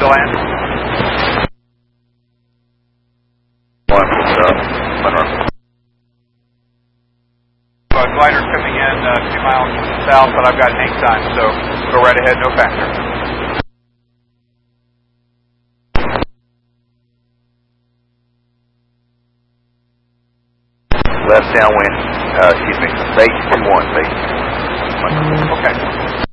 to land? Glider's coming in 2 miles south, but I've got hang time, so go right ahead, no factor. Left downwind, excuse me, base 2-1, base. Okay.